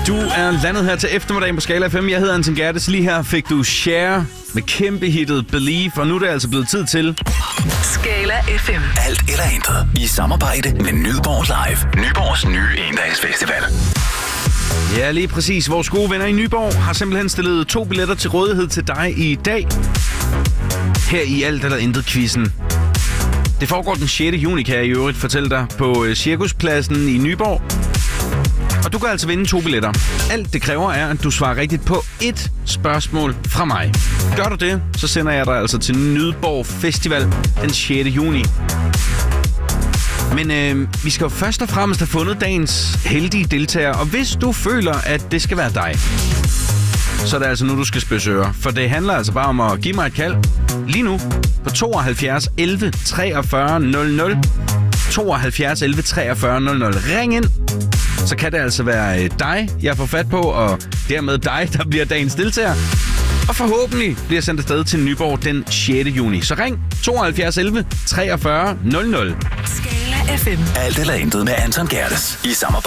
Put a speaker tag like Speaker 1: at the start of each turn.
Speaker 1: Du er landet her til eftermiddagen på Skala FM. Jeg hedder Anton Gerdes. Lige her fik du Share med kæmpe hittet Believe, og nu er det altså blevet tid til
Speaker 2: Skala FM.
Speaker 3: Alt eller intet i samarbejde med Nyborg Live. Nyborgs nye endagsfestival.
Speaker 1: Ja, lige præcis. Vores gode venner i Nyborg har simpelthen stillet 2 billetter til rådighed til dig i dag. Her i Alt eller Intet-quizzen. Det foregår den 6. juni, kan jeg i øvrigt fortælle dig, på Cirkuspladsen i Nyborg. Og du kan altså vinde 2 billetter. Alt det kræver er, at du svarer rigtigt på 1 spørgsmål fra mig. Gør du det, så sender jeg dig altså til Nyborg Festival den 6. juni. Men vi skal jo først og fremmest have fundet dagens heldige deltager. Og hvis du føler, at det skal være dig, så er det altså nu, du skal spidse ører. For det handler altså bare om at give mig et kald lige nu på 72 11 43 00. 72 11 43 00. Ring ind. Så kan det altså være dig, jeg får fat på, og dermed dig, der bliver dagens deltager. Og forhåbentlig bliver sendt afsted til Nyborg den 6. juni. Så ring 72 11 43 00.
Speaker 2: Skala FM.
Speaker 3: Alt eller intet med Anton Gerdes i samarbejde.